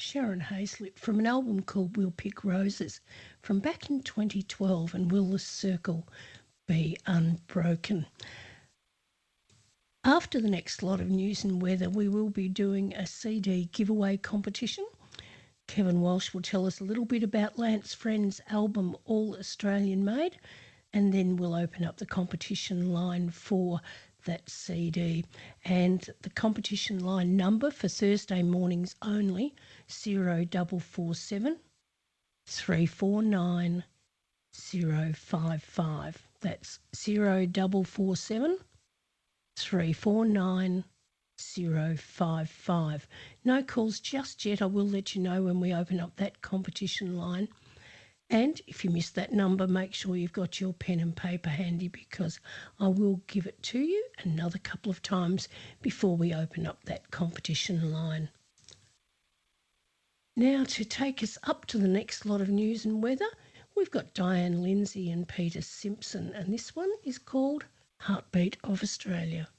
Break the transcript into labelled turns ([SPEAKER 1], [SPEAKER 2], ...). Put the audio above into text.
[SPEAKER 1] Sharon Hazlitt from an album called We'll Pick Roses from back in 2012, and Will the Circle Be Unbroken? After the next lot of news and weather, we will be doing a CD giveaway competition. Kevin Walsh will tell us a little bit about Lance Friend's album All Australian Made, and then we'll open up the competition line for that CD. And the competition line number for Thursday mornings only, 0447 349 055. That's 0447 349 055. No calls just yet. I will let you know when we open up that competition line. And if you missed that number, make sure you've got your pen and paper handy, because I will give it to you another couple of times before we open up that competition line. Now, to take us up to the next lot of news and weather, we've got Diane Lindsay and Peter Simpson, and this one is called Heartbeat of Australia.